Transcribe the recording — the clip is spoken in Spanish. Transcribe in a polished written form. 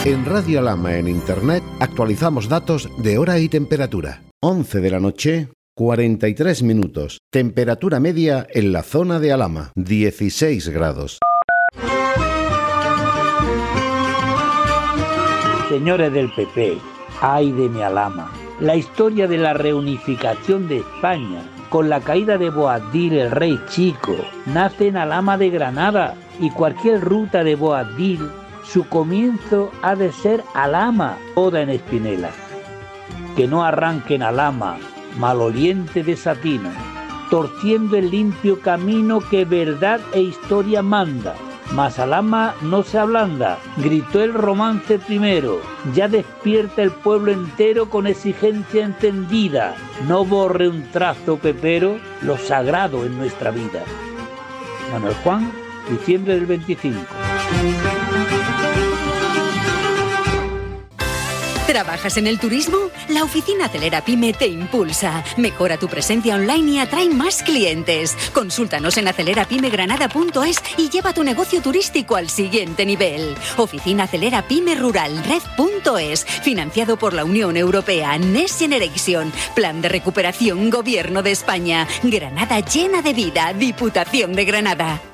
En Radio Alhama en Internet actualizamos datos de hora y temperatura. 11 de la noche, 43 minutos. Temperatura media en la zona de Alhama, 16 grados. Señores del PP, ay de mi Alhama. La historia de la reunificación de España con la caída de Boabdil, el rey chico, nace en Alhama de Granada, y cualquier ruta de Boabdil, su comienzo ha de ser Alhama, toda en espinela. Que no arranque en Alhama, maloliente de Satina, torciendo el limpio camino que verdad e historia manda. Mas Alhama no se ablanda, gritó el romance primero, ya despierta el pueblo entero con exigencia encendida. No borre un trazo pepero lo sagrado en nuestra vida. Manuel Juan, diciembre del 25. ¿Trabajas en el turismo? La oficina Acelera Pyme te impulsa. Mejora tu presencia online y atrae más clientes. Consúltanos en acelerapymegranada.es y lleva tu negocio turístico al siguiente nivel. Oficina Acelera Pyme Rural, red.es. Financiado por la Unión Europea. Next Generation. Plan de recuperación, Gobierno de España. Granada llena de vida. Diputación de Granada.